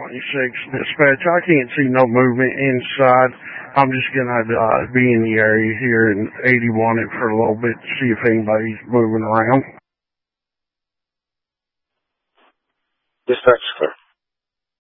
26. Dispatch, I can't see no movement inside. I'm just going to be in the area here in 81 it for a little bit to see if anybody's moving around. Dispatch, clear.